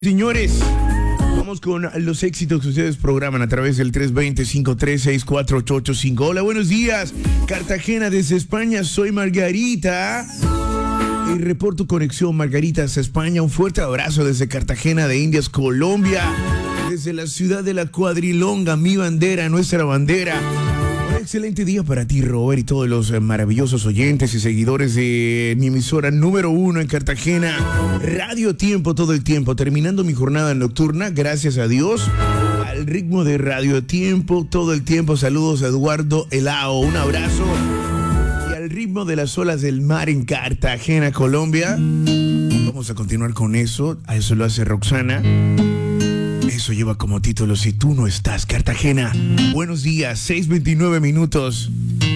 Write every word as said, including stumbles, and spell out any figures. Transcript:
Señores, vamos con los éxitos que ustedes programan a través del tres dos cero, cinco tres seis, cuatro ocho ocho cinco. Hola, buenos días, Cartagena desde España, soy Margarita. Y reporto conexión Margarita desde España. Un fuerte abrazo desde Cartagena de Indias, Colombia. Desde la ciudad de la Cuadrilonga, mi bandera, nuestra bandera. Un excelente día para ti, Robert, y todos los maravillosos oyentes y seguidores de mi emisora número uno en Cartagena, Radio Tiempo, todo el tiempo. Terminando mi jornada nocturna, gracias a Dios, al ritmo de Radio Tiempo, todo el tiempo. Saludos a Eduardo Elao, un abrazo. Y al ritmo de las olas del mar en Cartagena, Colombia. Vamos a continuar con eso, a eso lo hace Roxana. Eso lleva como título Si tú no estás, Cartagena. Buenos días, seis veintinueve minutos.